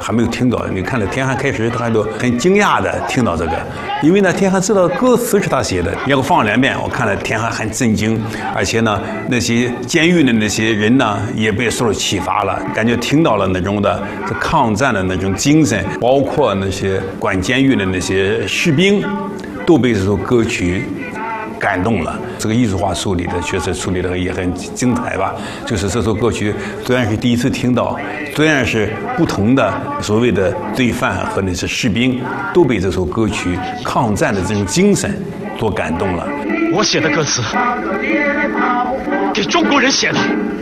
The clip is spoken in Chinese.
还没有听到。你看了田汉开始，他还都很惊讶的听到这个，因为呢，田汉知道歌词是他写的。要放2遍，我看了田汉很震惊，而且呢，那些监狱的那些人呢，也被受了启发了，感觉听到了那种的这抗战的那种精神，包括那些管监狱的那些士兵，都被这首歌曲感动了。这个艺术化处理的确实处理的也很精彩吧。就是这首歌曲虽然是第一次听到，虽然是不同的所谓的罪犯和那些士兵都被这首歌曲抗战的这种精神所感动了。 我写的歌词，给中国人写的。